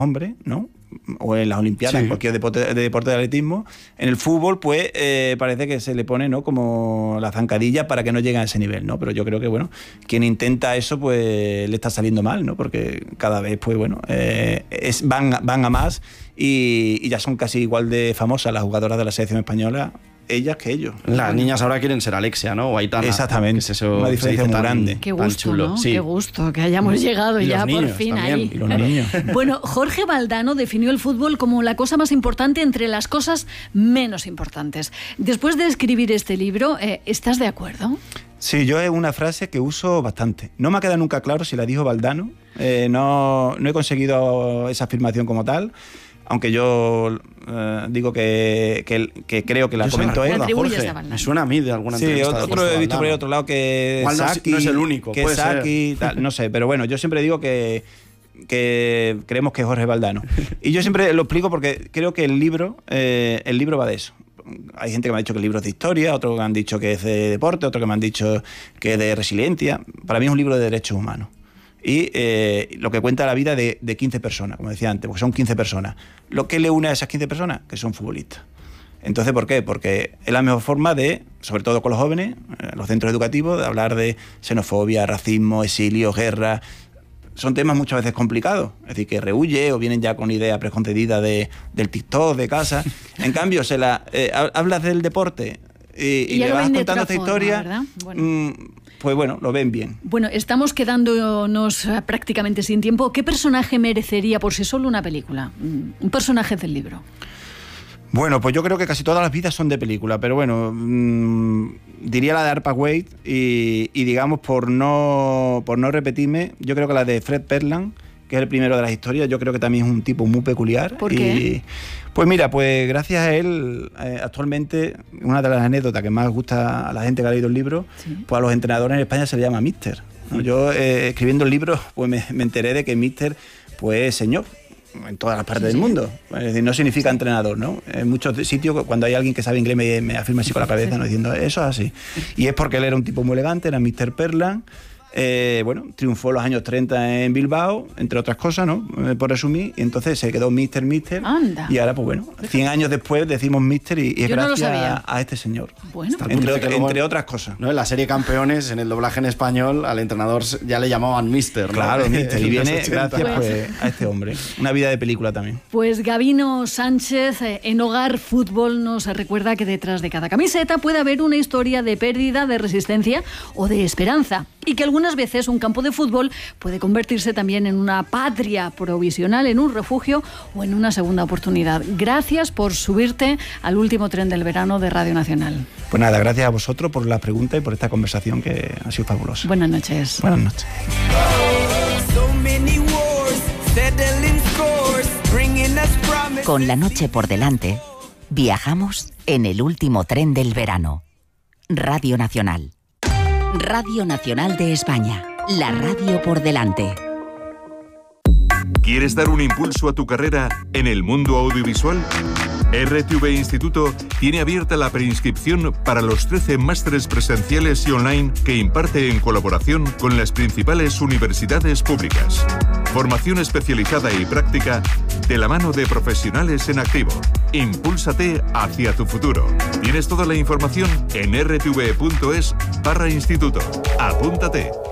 hombres, ¿no? O en las Olimpiadas, en cualquier deporte de atletismo. En el fútbol, pues, parece que se le pone, ¿no?, como la zancadilla para que no lleguen a ese nivel, ¿no? Pero yo creo que, bueno, quien intenta eso, pues, le está saliendo mal, ¿no? Porque cada vez, pues, bueno, van a más y ya son casi igual de famosas las jugadoras de la selección española, ellas que ellos. Las niñas ahora quieren ser Alexia, ¿no? O Aitana. Exactamente. Es eso, una diferencia muy grande. Qué gusto, chulo. ¿no? Sí. Qué gusto que hayamos llegado y ya los por niños fin también. ahí. Y los niños. Bueno, Jorge Valdano definió el fútbol como la cosa más importante entre las cosas menos importantes. Después de escribir este libro, ¿estás de acuerdo? Sí, yo es una frase que uso bastante. No me ha quedado nunca claro si la dijo Valdano. No he conseguido esa afirmación como tal. Aunque yo digo que creo que la comentó él. Jorge, me suena a mí de alguna entrevista. Sí, otro he visto por el otro lado que igual Saki, no es el único, que puede Saki, tal, no sé, pero bueno, yo siempre digo que creemos que es Jorge Valdano. Y yo siempre lo explico porque creo que el libro va de eso. Hay gente que me ha dicho que el libro es de historia, otros que me han dicho que es de deporte, otros que me han dicho que es de resiliencia. Para mí es un libro de derechos humanos. Y lo que cuenta la vida de 15 personas, como decía antes, porque son 15 personas. ¿Lo que le une a esas 15 personas? Que son futbolistas. Entonces, ¿por qué? Porque es la mejor forma de, sobre todo con los jóvenes, los centros educativos, de hablar de xenofobia, racismo, exilio, guerra. Son temas muchas veces complicados. Es decir, que rehuye o vienen ya con idea preconcebida del TikTok, de casa. En cambio, hablas del deporte y le vas contando esta historia. Bueno. Pues bueno, lo ven bien. Bueno, estamos quedándonos prácticamente sin tiempo. ¿Qué personaje merecería por sí solo una película? Un personaje del libro. Bueno, pues yo creo que casi todas las vidas son de película, pero bueno, diría la de Arpa Wade y digamos, por no repetirme, yo creo que la de Fred Perlan, que es el primero de las historias, yo creo que también es un tipo muy peculiar. ¿Por qué? Pues mira, pues gracias a él, actualmente, una de las anécdotas que más gusta a la gente que ha leído el libro, pues a los entrenadores en España se le llama Mister, ¿no? Yo, escribiendo el libro, pues me enteré de que Mister, pues es señor, en todas las partes del mundo. Es decir, no significa entrenador, ¿no? En muchos sitios, cuando hay alguien que sabe inglés, me afirma así con la cabeza, ¿no?, diciendo, eso es así. Y es porque él era un tipo muy elegante, era Mister Perlan. Bueno, triunfó en los años 30 en Bilbao, entre otras cosas, ¿no? Por resumir, y entonces se quedó Mister. Anda. Y ahora, pues bueno, 100 años después decimos Mister y es gracias a este señor. Bueno. Entre otras cosas. ¿No? En la serie Campeones, en el doblaje en español, al entrenador ya le llamaban Mister, ¿no? Claro, Mister. Y viene gracias pues, a este hombre. Una vida de película también. Pues Gabino Sánchez, en Hogar Fútbol, nos recuerda que detrás de cada camiseta puede haber una historia de pérdida, de resistencia o de esperanza. Y que algunas veces un campo de fútbol puede convertirse también en una patria provisional, en un refugio o en una segunda oportunidad. Gracias por subirte al último tren del verano de Radio Nacional. Pues nada, gracias a vosotros por la pregunta y por esta conversación que ha sido fabulosa. Buenas noches. Buenas noches. Con la noche por delante, viajamos en el último tren del verano. Radio Nacional. Radio Nacional de España, la radio por delante. ¿Quieres dar un impulso a tu carrera en el mundo audiovisual? RTV Instituto tiene abierta la preinscripción para los 13 másteres presenciales y online que imparte en colaboración con las principales universidades públicas. Formación especializada y práctica de la mano de profesionales en activo. Impúlsate hacia tu futuro. Tienes toda la información en rtv.es/instituto. Apúntate.